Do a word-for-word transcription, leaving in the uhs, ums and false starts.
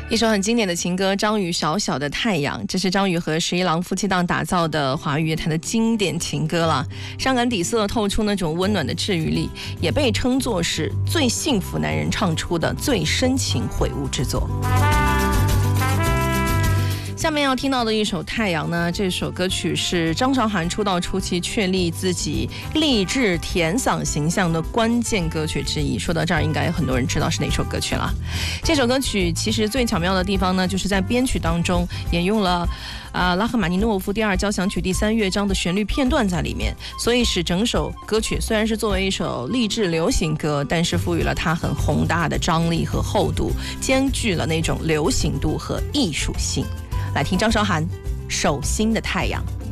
一首很经典的情歌，张宇《小小的太阳》，这是张宇和十一郎夫妻档打造的华语乐坛的经典情歌了。伤感底色透出那种温暖的治愈力，也被称作是最幸福男人唱出的最深情悔悟之作。下面要听到的一首《太阳》呢，这首歌曲是张韶涵出道初期确立自己励志甜嗓形象的关键歌曲之一。说到这儿，应该有很多人知道是哪首歌曲了。这首歌曲其实最巧妙的地方呢，就是在编曲当中沿用了啊、呃、拉赫玛尼诺夫第二交响曲第三乐章的旋律片段在里面，所以使整首歌曲虽然是作为一首励志流行歌，但是赋予了它很宏大的张力和厚度，兼具了那种流行度和艺术性。来听张韶涵《手心的太阳》。